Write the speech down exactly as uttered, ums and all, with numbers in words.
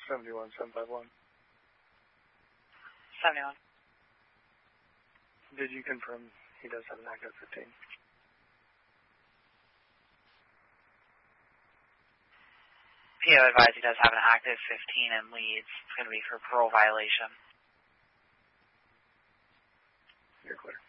seventy-one, seven five one. seventy-one. Did you confirm he does have an active fifteen? P O advised he does have an active fifteen and leads. It's going to be for parole violation. You're clear.